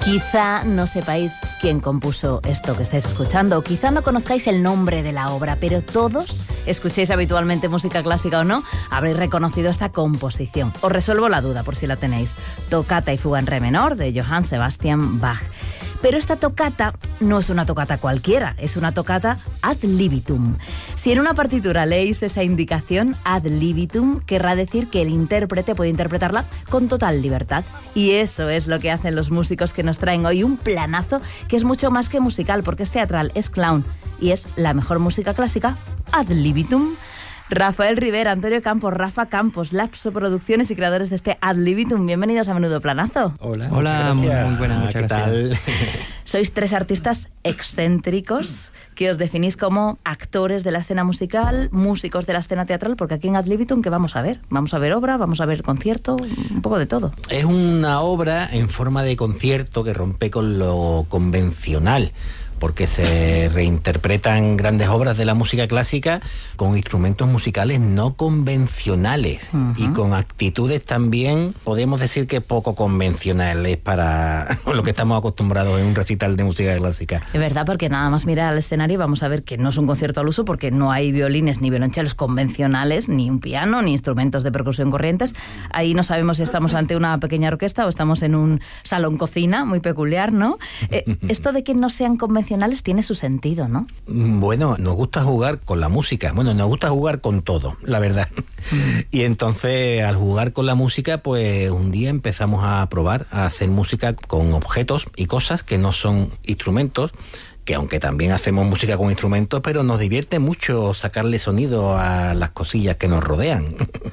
Quizá no sepáis quién compuso esto que estáis escuchando, o quizá no conozcáis el nombre de la obra, pero todos, escuchéis habitualmente música clásica o no, habréis reconocido esta composición. Os resuelvo la duda por si la tenéis. Tocata y fuga en re menor de Johann Sebastian Bach. Pero esta tocata no es una tocata cualquiera, es una tocata ad libitum. Si en una partitura leéis esa indicación, ad libitum, querrá decir que el intérprete puede interpretarla con total libertad. Y eso es lo que hacen los músicos que nos traen hoy un planazo que es mucho más que musical, porque es teatral, es clown y es la mejor música clásica ad libitum. Rafael Rivera, Antonio Campos, Rafa Campos, Lapso Producciones y creadores de este Ad Libitum. Bienvenidos a Menudo Planazo. Hola, muy buenas, muchas gracias. Tal? Sois tres artistas excéntricos que os definís como actores de la escena musical, músicos de la escena teatral, porque aquí en Ad Libitum, ¿qué vamos a ver? Vamos a ver obra, vamos a ver concierto, un poco de todo. Es una obra en forma de concierto que rompe con lo convencional, porque se reinterpretan grandes obras de la música clásica con instrumentos musicales no convencionales y con actitudes también, podemos decir que poco convencionales para lo que estamos acostumbrados en un recital de música clásica. Es verdad, porque nada más mirar al escenario y vamos a ver que no es un concierto al uso, porque no hay violines ni violonchelos convencionales, ni un piano, ni instrumentos de percusión corrientes. Ahí no sabemos si estamos ante una pequeña orquesta o estamos en un salón cocina muy peculiar, ¿no? Esto de que no sean convencionales tiene su sentido, ¿no? Bueno, nos gusta jugar con la música. Bueno, nos gusta jugar con todo, la verdad. Y entonces, al jugar con la música, pues un día empezamos a probar a hacer música con objetos y cosas que no son instrumentos, que aunque también hacemos música con instrumentos, pero nos divierte mucho sacarle sonido a las cosillas que nos rodean.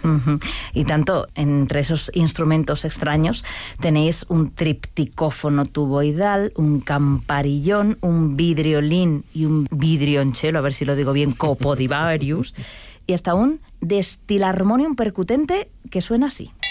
Y tanto, entre esos instrumentos extraños tenéis un tripticófono tuboidal, un camparillón, un vidriolín y un vidrionchelo, a ver si lo digo bien, copodivarius, y hasta un destilarmonium percutente que suena así.